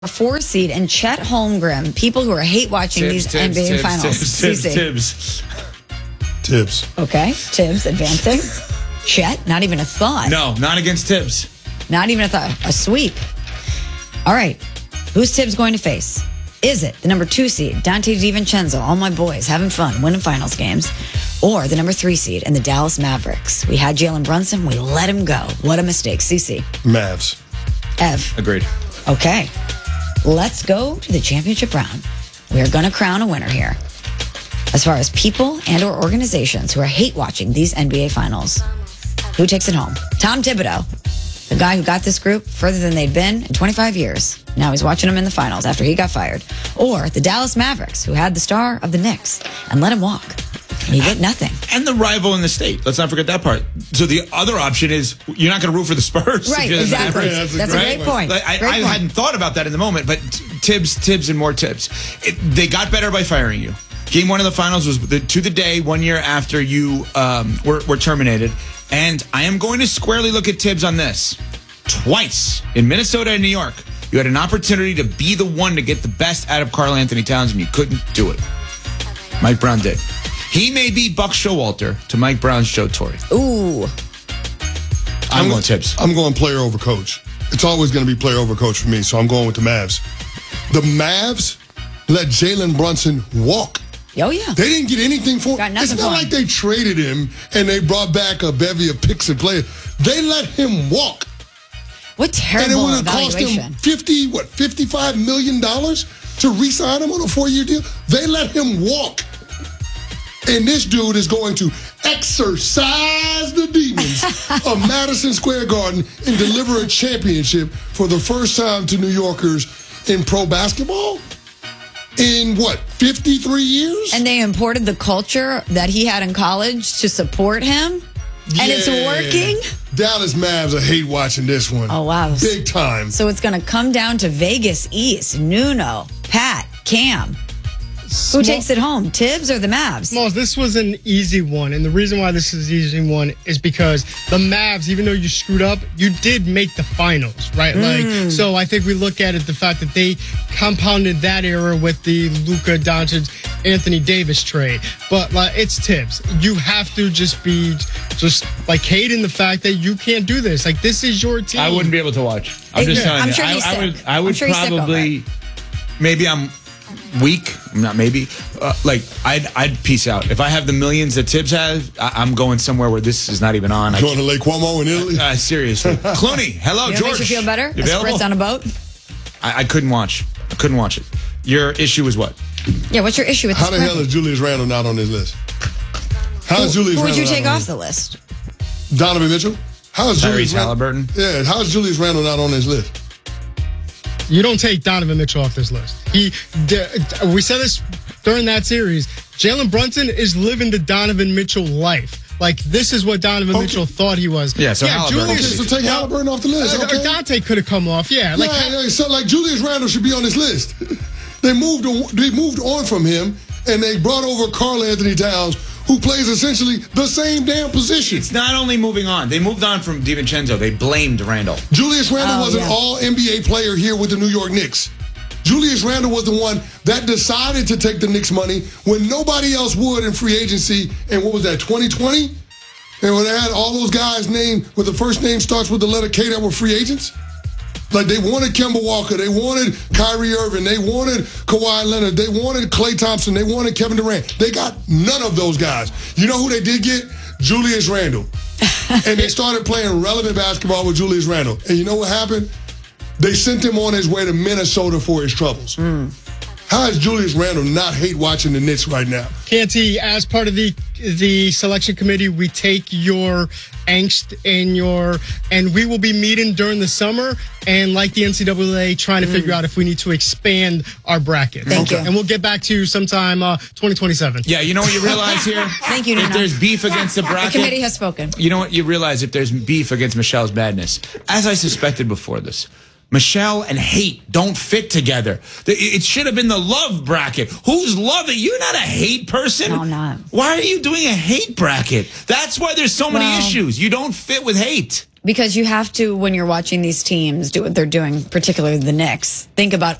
4 seed, and Chet Holmgren. People who are hate watching these NBA finals. Tibbs. Okay, Tibbs advancing. Chet, not even a thought. No, not against Tibbs. Not even a thought. A sweep. All right, who's Tibbs going to face? Is it the number 2 seed, Dante DiVincenzo, all my boys having fun, winning finals games, or the number 3 seed and the Dallas Mavericks? We had Jalen Brunson, we let him go. What a mistake. CC. Mavs. Ev. Agreed. Okay. Let's go to the championship round. We are going to crown a winner here. As far as people and or organizations who are hate watching these NBA finals, who takes it home? Tom Thibodeau, the guy who got this group further than they'd been in 25 years. Now he's watching them in the finals after he got fired. Or the Dallas Mavericks, who had the star of the Knicks and let him walk. And you get nothing. And the rival in the state. Let's not forget that part. So the other option is you're not going to root for the Spurs. Right, exactly. That's a great point. Like, I hadn't thought about that in the moment, but Tibbs, and more Tibbs. They got better by firing you. Game 1 of the finals was to the day 1 year after you were terminated. And I am going to squarely look at Tibbs on this. Twice in Minnesota and New York, you had an opportunity to be the one to get the best out of Karl Anthony Towns, and you couldn't do it. Mike Brown did. He may be Buck Showalter to Mike Brown's Joe Torre. Ooh. I'm going Tibbs. I'm going player over coach. It's always going to be player over coach for me, so I'm going with the Mavs. The Mavs let Jalen Brunson walk. Oh, yeah. They didn't get anything for him. It's not like they traded him and they brought back a bevy of picks and players. They let him walk. What terrible and it would have cost him $55 million to re-sign him on a 4-year deal? They let him walk. And this dude is going to exorcise the demons of Madison Square Garden and deliver a championship for the first time to New Yorkers in pro basketball in, 53 years? And they imported the culture that he had in college to support him? Yeah. And it's working? Dallas Mavs, I hate watching this one. Oh, wow. Big time. So it's going to come down to Vegas East, Nuno, Pat, Cam. Who takes it home, Tibbs or the Mavs? Smalls, this was an easy one. And the reason why this is an easy one is because the Mavs, even though you screwed up, you did make the finals, right? So I think we look at it, the fact that they compounded that era with the Luka Doncic, Anthony Davis trade. But it's Tibbs. You have to just be hating the fact that you can't do this. Like, this is your team. I wouldn't be able to watch. I'm just telling you. Sure he's sick. I would probably, maybe I'm weak, not maybe. I'd peace out. If I have the millions that Tibbs has, I'm going somewhere where this is not even on. Going to Lake Como in Italy? Seriously. Clooney, hello, George. George. Makes you feel better? You available? A spritz on a boat? I couldn't watch. I couldn't watch it. Your issue is what? Yeah, what's your issue with this? How the hell is Julius Randle not on this list? Who would you take off the list? Donovan Mitchell? How is Tyrese Halliburton? Yeah, how is Julius Randle not on this list? You don't take Donovan Mitchell off this list. We said this during that series. Jalen Brunson is living the Donovan Mitchell life. Like, this is what Donovan Mitchell thought he was. Yeah, so Halliburton. So take Halliburton off the list. Okay. Dante could have come off. Yeah. So Julius Randle should be on this list. They moved on from him, and they brought over Karl Anthony Towns, who plays essentially the same damn position. It's not only moving on. They moved on from DiVincenzo. They blamed Randle. Julius Randle was an all-NBA player here with the New York Knicks. Julius Randle was the one that decided to take the Knicks money when nobody else would in free agency. And what was that, 2020? And when they had all those guys named, where the first name starts with the letter K that were free agents? Like, they wanted Kemba Walker, they wanted Kyrie Irving, they wanted Kawhi Leonard, they wanted Klay Thompson, they wanted Kevin Durant. They got none of those guys. You know who they did get? Julius Randle. And they started playing relevant basketball with Julius Randle. And you know what happened? They sent him on his way to Minnesota for his troubles. How is Julius Randle not hate watching the Knicks right now? Canty, as part of the selection committee, we take your angst and we will be meeting during the summer and, like the NCAA, trying to figure out if we need to expand our bracket. Thank you. And we'll get back to you sometime 2027. Yeah, you know what you realize here? Thank you, Nina. If there's beef against the bracket. The committee has spoken. You know what you realize if there's beef against Michelle's madness? As I suspected before this, Michelle and hate don't fit together. It should have been the love bracket. Who's loving? You're not a hate person. No, I'm not. Why are you doing a hate bracket? That's why there's so many issues. You don't fit with hate. Because you have to, when you're watching these teams do what they're doing, particularly the Knicks, think about